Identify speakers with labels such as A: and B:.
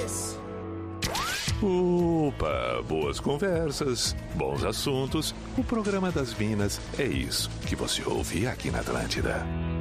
A: this.
B: Opa, boas conversas, bons assuntos. O programa das Minas é isso que você ouve aqui na Atlântida.